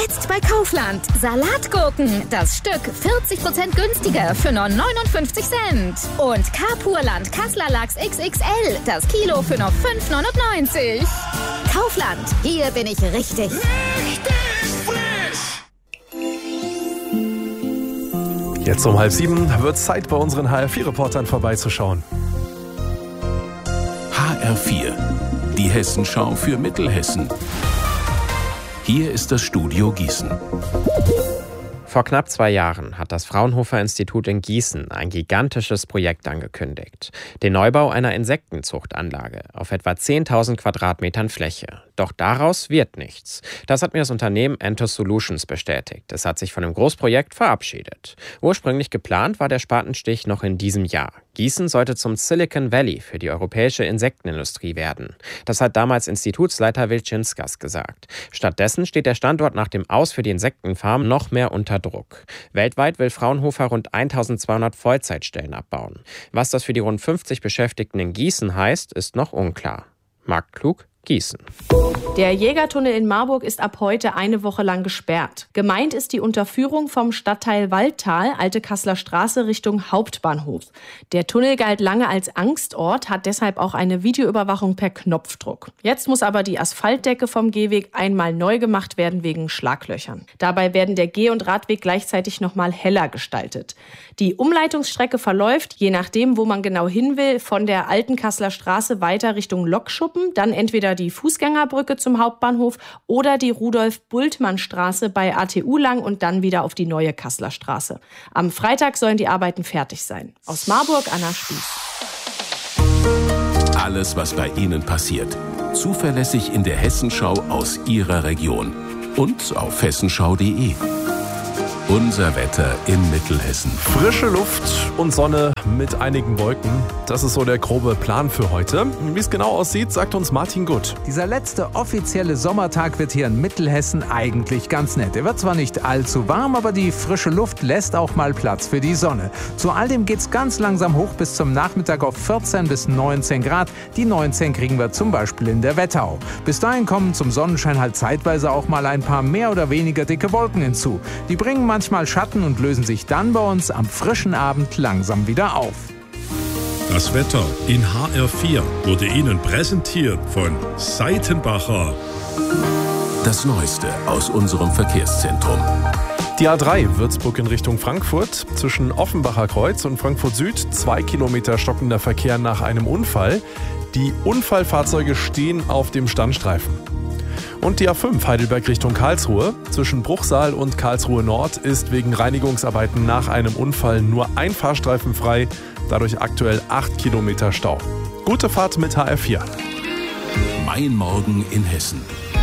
Jetzt bei Kaufland. Salatgurken. Das Stück 40% günstiger für nur 59 Cent. Und Carpurland Kasseler Lachs XXL. Das Kilo für nur 5,99. Kaufland. Hier bin ich richtig. Richtig frisch! Jetzt um 6:30 wird es Zeit, bei unseren HR4-Reportern vorbeizuschauen. HR4, die Hessenschau für Mittelhessen. Hier ist das Studio Gießen. Vor knapp 2 Jahren hat das Fraunhofer-Institut in Gießen ein gigantisches Projekt angekündigt. Den Neubau einer Insektenzuchtanlage auf etwa 10.000 Quadratmetern Fläche. Doch daraus wird nichts. Das hat mir das Unternehmen Entus Solutions bestätigt. Es hat sich von dem Großprojekt verabschiedet. Ursprünglich geplant war der Spatenstich noch in diesem Jahr. Gießen sollte zum Silicon Valley für die europäische Insektenindustrie werden. Das hat damals Institutsleiter Wilczynskas gesagt. Stattdessen steht der Standort nach dem Aus für die Insektenfarm noch mehr unter Druck. Weltweit will Fraunhofer rund 1.200 Vollzeitstellen abbauen. Was das für die rund 50 Beschäftigten in Gießen heißt, ist noch unklar. Marc Klug, Gießen. Der Jägertunnel in Marburg ist ab heute eine Woche lang gesperrt. Gemeint ist die Unterführung vom Stadtteil Waldtal, Alte Kasseler Straße Richtung Hauptbahnhof. Der Tunnel galt lange als Angstort, hat deshalb auch eine Videoüberwachung per Knopfdruck. Jetzt muss aber die Asphaltdecke vom Gehweg einmal neu gemacht werden wegen Schlaglöchern. Dabei werden der Geh- und Radweg gleichzeitig nochmal heller gestaltet. Die Umleitungsstrecke verläuft, je nachdem, wo man genau hin will, von der Alten Kasseler Straße weiter Richtung Lokschuppen, dann entweder die Fußgängerbrücke zum Hauptbahnhof oder die Rudolf-Bultmann-Straße bei ATU lang und dann wieder auf die neue Kasseler Straße. Am Freitag sollen die Arbeiten fertig sein. Aus Marburg, Anna Spieß. Alles, was bei Ihnen passiert. Zuverlässig in der Hessenschau aus Ihrer Region. Und auf hessenschau.de. Unser Wetter in Mittelhessen. Frische Luft und Sonne mit einigen Wolken. Das ist so der grobe Plan für heute. Wie es genau aussieht, sagt uns Martin Gutt. Dieser letzte offizielle Sommertag wird hier in Mittelhessen eigentlich ganz nett. Er wird zwar nicht allzu warm, aber die frische Luft lässt auch mal Platz für die Sonne. Zu all dem geht's ganz langsam hoch bis zum Nachmittag auf 14 bis 19 Grad. Die 19 kriegen wir zum Beispiel in der Wetterau. Bis dahin kommen zum Sonnenschein halt zeitweise auch mal ein paar mehr oder weniger dicke Wolken hinzu. Die bringen manchmal Schatten und lösen sich dann bei uns am frischen Abend langsam wieder auf. Das Wetter in HR4 wurde Ihnen präsentiert von Seitenbacher. Das Neueste aus unserem Verkehrszentrum. Die A3 Würzburg in Richtung Frankfurt. Zwischen Offenbacher Kreuz und Frankfurt Süd 2 Kilometer stockender Verkehr nach einem Unfall. Die Unfallfahrzeuge stehen auf dem Standstreifen. Und die A5 Heidelberg Richtung Karlsruhe. Zwischen Bruchsal und Karlsruhe Nord ist wegen Reinigungsarbeiten nach einem Unfall nur ein Fahrstreifen frei. Dadurch aktuell 8 Kilometer Stau. Gute Fahrt mit HR4. Mein Morgen in Hessen.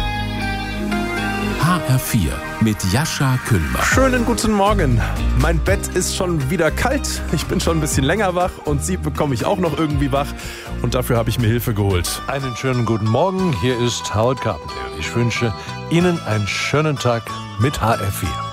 HR4 mit Jascha Kühlmann. Schönen guten Morgen. Mein Bett ist schon wieder kalt. Ich bin schon ein bisschen länger wach und Sie bekomme ich auch noch irgendwie wach. Und dafür habe ich mir Hilfe geholt. Einen schönen guten Morgen. Hier ist Howard Carpenter. Ich wünsche Ihnen einen schönen Tag mit HR4.